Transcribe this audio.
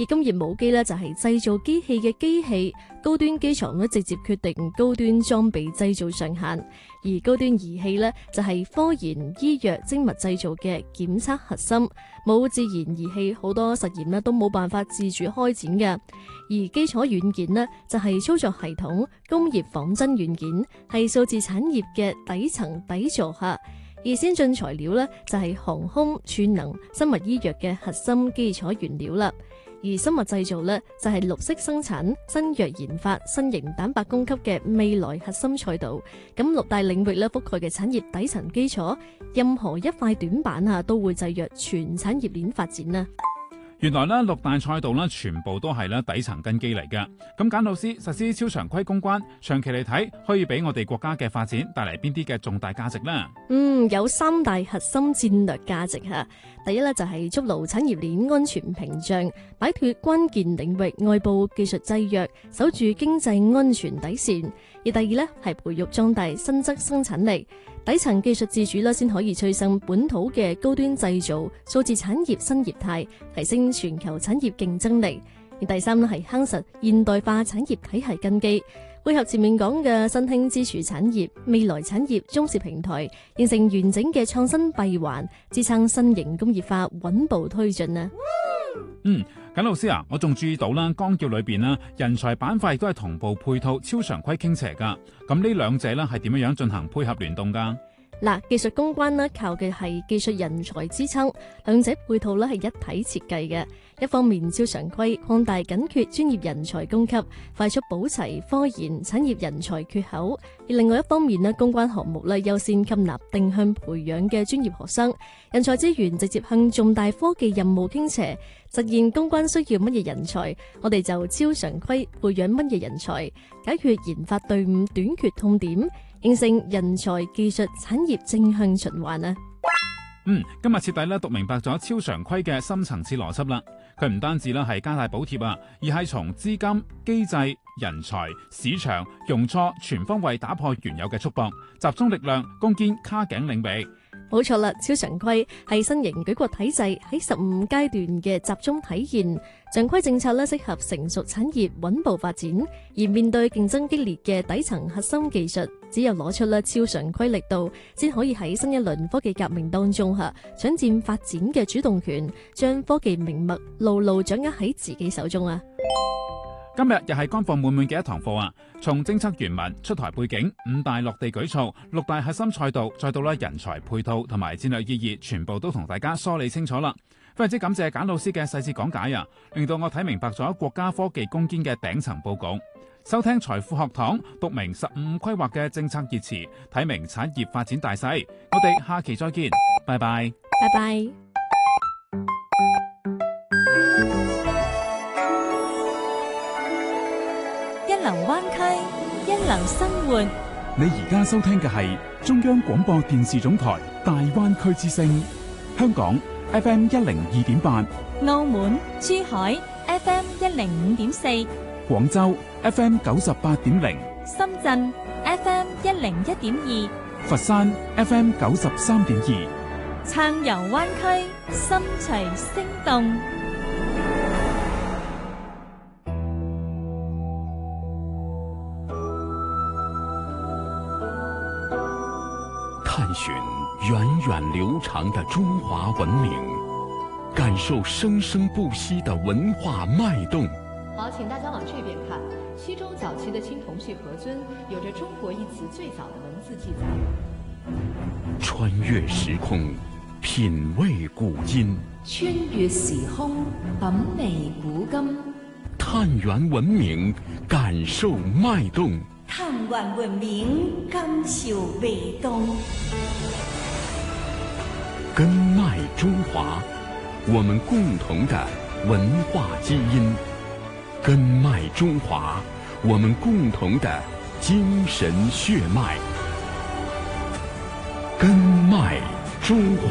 而工業母機呢，就係製造機器嘅機器，高端機床呢，直接決定高端裝備製造上限，而高端儀器呢，就係科研、醫藥、精密製造嘅檢測核心。冇自然儀器，好多實驗呢都冇辦法自主開展嘅。而基礎軟件呢，就係操作系統、工業仿真軟件，係數字產業嘅底層底座下。而先進材料呢，就係航空、儲能、生物醫藥嘅核心基礎原料啦。而生物製造呢，就係綠色生產、新藥研發、新型蛋白供給嘅未來核心賽道。咁六大領域呢，覆蓋嘅產業底層基礎，任何一塊短板都會制約全產業鏈發展啊。 原來咧六大賽道咧全部都係咧底層根基嚟嘅。咁簡老師實施超常規公關，長期嚟睇可以俾我哋國家嘅發展帶嚟邊啲嘅重大價值呢？ 有三大核心戰略價值吓。第一咧就係築牢產業鏈安全屏障，擺脫關鍵領域外部技術制約，守住經濟安全底線。而第二咧係培育壯大新質生產力。底層技術自主啦，先可以催生本土嘅高端製造、數字產業新業態，提升全球產業競爭力。而第三咧係夯實現代化產業體系根基，配合前面講嘅新興支柱產業、未來產業中視平台，形成完整嘅創新閉環，支撐新型工業化穩步推進啊！ 簡老師啊，我仲注意到啦，綱要裏邊啦，人才板塊亦都係同步配套超常規傾斜噶。咁呢兩者咧係點樣進行配合聯動噶？ 嗱，技術攻關呢靠嘅係技術人才支撐，兩者配套呢係一體設計嘅。一方面超常規擴大緊缺專業人才供給，快速補齊科研產業人才缺口；而另外一方面呢，公關項目呢優先吸納定向培養嘅專業學生，人才資源直接向重大科技任務傾斜，實現公關需要乜嘢人才，我哋就超常規培養乜嘢人才，解決研發隊伍短缺痛點，形成人才技術產業正向循環啊！ 今日徹底咧讀明白咗超常規嘅深層次邏輯啦。佢唔單止咧係加大補貼啊，而係從資金、機制、人才、市場、容錯全方位打破原有嘅束縛，集中力量攻堅卡頸領域。 冇錯啦，超常規係新型舉國體制喺15階段嘅集中體現。常規政策咧適合成熟產業穩步發展，而面對競爭激烈嘅底層核心技術，只有攞出超常規力度，先可以喺新一輪科技革命當中搶佔發展嘅主動權，將科技命脈牢牢掌握喺自己手中啊！ 今日又係乾貨滿滿嘅一堂課啊！從政策原文、出台背景、5大落地舉措、6大核心賽道，再到人才配套同埋戰略意義，全部都同大家梳理清楚啦。非常之感謝簡老師嘅細緻講解啊，令到我睇明白咗國家科技攻堅嘅頂層佈局。收聽財富學堂，讀明15規劃嘅政策熱詞，睇明產業發展大勢。我哋下期再見，拜拜。 拜拜。 一流灣區，一流生活。 你而家收聽嘅係中央廣播電視總台大灣區之聲，香港 FM 102.8， 澳門、珠海 FM 105.4， 廣州 FM 98.0， 深圳 FM 101.2， 佛山 FM 93.2。 暢遊灣區，心隨聲動。 探尋源遠流長的中華文明，感受生生不息的文化脈動。 好，請大家往這邊看，西周早期的青銅器盒尊有着中國一詞最早的文字記載。 穿越時空，品味古今。 穿越時空，品味古今。 探源文明，感受脈動。 探源文明，感受脈動。 根脈中華，我們共同的文化基因。根脈中華，我們共同的精神血脈。根脈中華。